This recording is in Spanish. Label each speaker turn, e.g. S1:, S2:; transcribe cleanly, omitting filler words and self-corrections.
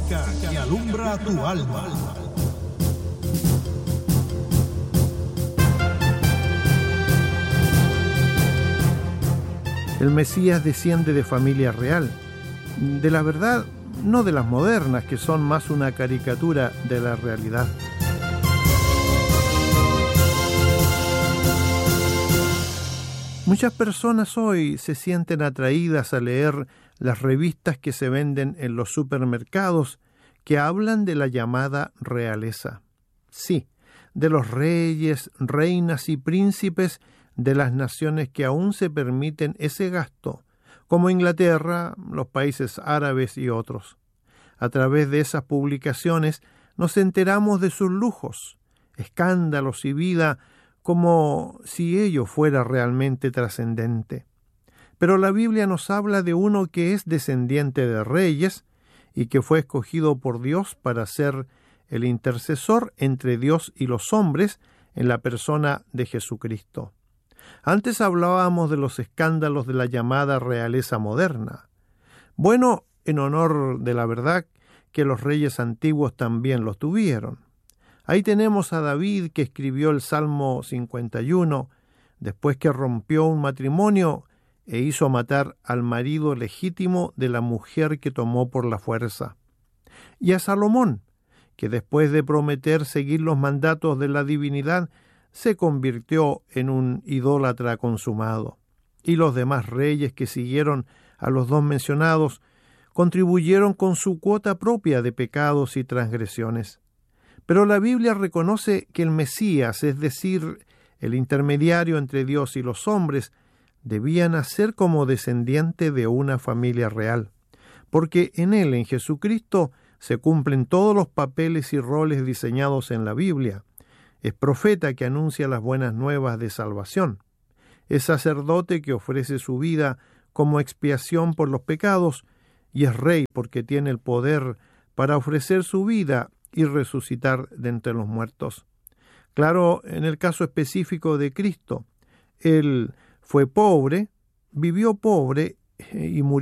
S1: que alumbra tu alma.
S2: El Mesías desciende de familia real, de la verdad, no de las modernas, que son más una caricatura de la realidad. Muchas personas hoy se sienten atraídas a leer las revistas que se venden en los supermercados que hablan de la llamada realeza. Sí, de los reyes, reinas y príncipes de las naciones que aún se permiten ese gasto, como Inglaterra, los países árabes y otros. A través de esas publicaciones nos enteramos de sus lujos, escándalos y vida como si ello fuera realmente trascendente. Pero la Biblia nos habla de uno que es descendiente de reyes y que fue escogido por Dios para ser el intercesor entre Dios y los hombres en la persona de Jesucristo. Antes hablábamos de los escándalos de la llamada realeza moderna. Bueno, en honor de la verdad, que los reyes antiguos también los tuvieron. Ahí tenemos a David, que escribió el Salmo 51, después que rompió un matrimonio e hizo matar al marido legítimo de la mujer que tomó por la fuerza. Y a Salomón, que después de prometer seguir los mandatos de la divinidad, se convirtió en un idólatra consumado. Y los demás reyes que siguieron a los dos mencionados contribuyeron con su cuota propia de pecados y transgresiones. Pero la Biblia reconoce que el Mesías, es decir, el intermediario entre Dios y los hombres, debía nacer como descendiente de una familia real, porque en él, en Jesucristo, se cumplen todos los papeles y roles diseñados en la Biblia. Es profeta que anuncia las buenas nuevas de salvación. Es sacerdote que ofrece su vida como expiación por los pecados, y es rey porque tiene el poder para ofrecer su vida y resucitar de entre los muertos. Claro, en el caso específico de Cristo, Él fue pobre, vivió pobre y murió